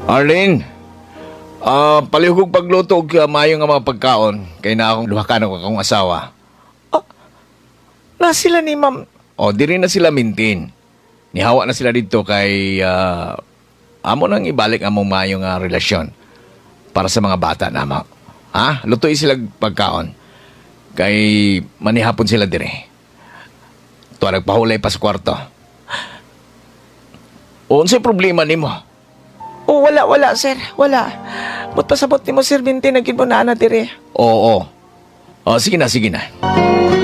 Arlene, palihugog pagluto og mayo nga mga pagkaon kay na akong duha ka ng akong asawa. Na sila ni ma'am. O, diri na sila mintin. Nihawa na sila dito kay amo nang ibalik among mayo nga relasyon para sa mga bata namo. Ha? Lutuin sila pagkaon. Kay manihapon sila diri. Tuwa nagpahulay pa sa kwarto. O, unsay problema nimo? Oh, wala, sir. Wala. Ba't pasabot ni mo, sir, binti na gid mo na ana dire. Oo. O, sige na, sige na.